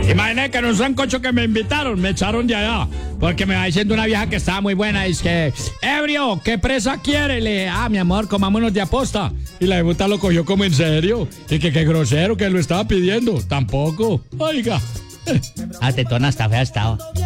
Imagínate que en un sancocho que me invitaron, me echaron de allá. Porque me va diciendo una vieja que estaba muy buena. Dice que, ebrio, ¿qué presa quiere? Le dije, mi amor, comámonos de aposta. Y la puta lo cogió como en serio. Y que grosero, que lo estaba pidiendo. Tampoco. Oiga. Tetona, hasta fea estaba.